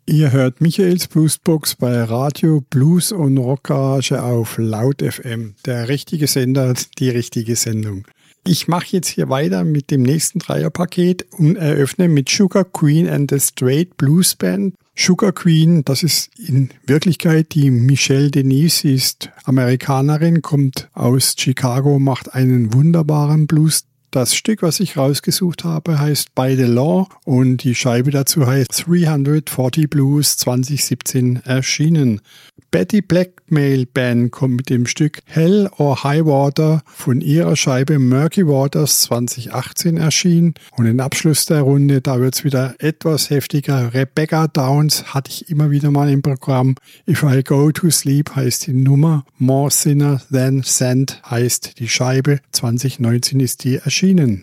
Ihr hört Michaels Bluesbox bei Radio Blues und Rockgarage auf Laut FM. Der richtige Sender, die richtige Sendung. Ich mache jetzt hier weiter mit dem nächsten Dreierpaket und eröffne mit Sugar Queen and the Straight Blues Band. Sugar Queen, das ist in Wirklichkeit die Michelle Denise, sie ist Amerikanerin, kommt aus Chicago, macht einen wunderbaren Blues. Das Stück, was ich rausgesucht habe, heißt By the Law und die Scheibe dazu heißt 340 Blues 2017 erschienen. Betty Blackmail Band kommt mit dem Stück Hell or High Water von ihrer Scheibe Murky Waters 2018 erschienen. Und den Abschluss der Runde, da wird es wieder etwas heftiger. Rebecca Downs hatte ich immer wieder mal im Programm. If I Go to Sleep heißt die Nummer. More Sinner Than Sand heißt die Scheibe. 2019 ist die erschienen.